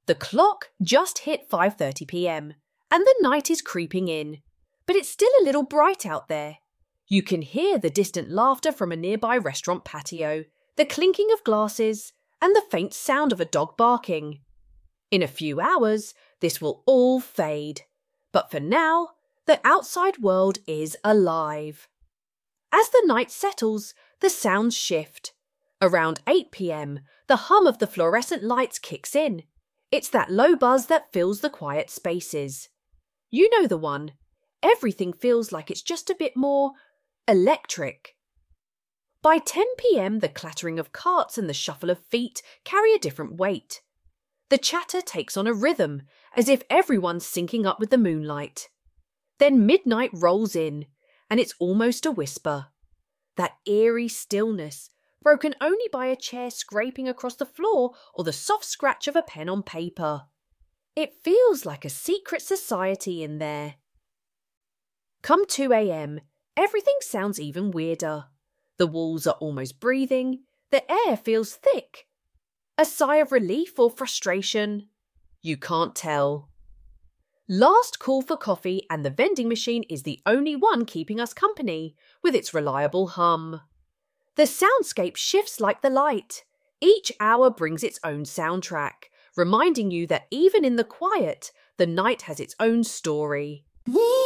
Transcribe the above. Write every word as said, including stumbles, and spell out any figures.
The clock just hit five thirty p m and the night is creeping in, but it's still a little bright out there. You can hear the distant laughter from a nearby restaurant patio, the clinking of glasses, and the faint sound of a dog barking. In a few hours, this will all fade, but for now, the outside world is alive. As the night settles, the sounds shift. Around eight p m, the hum of the fluorescent lights kicks in. It's that low buzz that fills the quiet spaces. You know the one. Everything feels like it's just a bit more electric. By ten p m, the clattering of carts and the shuffle of feet carry a different weight. The chatter takes on a rhythm, as if everyone's syncing up with the moonlight. Then midnight rolls in, and it's almost a whisper. That eerie stillness, broken only by a chair scraping across the floor or the soft scratch of a pen on paper. It feels like a secret society in there. Come two a m, everything sounds even weirder. The walls are almost breathing, the air feels thick. A sigh of relief or frustration? You can't tell. Last call for coffee, and the vending machine is the only one keeping us company, with its reliable hum. The soundscape shifts like the light. Each hour brings its own soundtrack, reminding you that even in the quiet, the night has its own story.